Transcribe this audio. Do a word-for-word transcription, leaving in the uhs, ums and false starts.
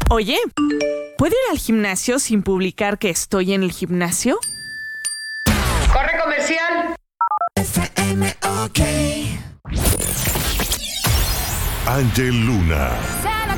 Oye, ¿puedo ir al gimnasio sin publicar que estoy en el gimnasio? ¡Corre comercial! F M, ok. Ángel Luna.